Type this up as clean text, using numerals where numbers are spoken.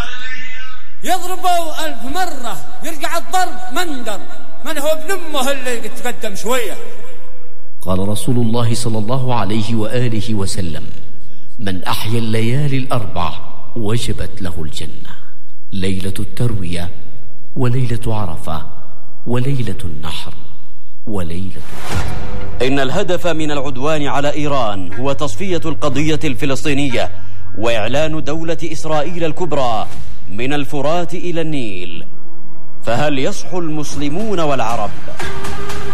يضربوا 1000 مرة يرجع الضرب منذر، من هو ابن أمه اللي يتقدم شوية. قال رسول الله صلى الله عليه وآله وسلم: من أحيا الليالي الأربع وجبت له الجنة: ليلة التروية، وليلة عرفة، وليلة النحر، وليلة إن الهدف من العدوان على إيران هو تصفية القضية الفلسطينية وإعلان دولة إسرائيل الكبرى من الفرات إلى النيل. فهل يصحو المسلمون والعرب؟